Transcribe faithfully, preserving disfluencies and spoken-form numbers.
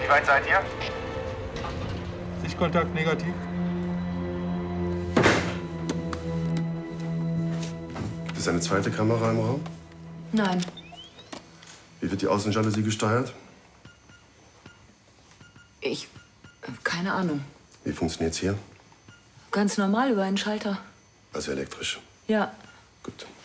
Wie weit seid ihr? Sichtkontakt negativ. Gibt es eine zweite Kamera im Raum? Nein. Wie wird die Außenjalousie gesteuert? Ich... keine Ahnung. Wie funktioniert's hier? Ganz normal über einen Schalter. Also elektrisch. Ja. Gut.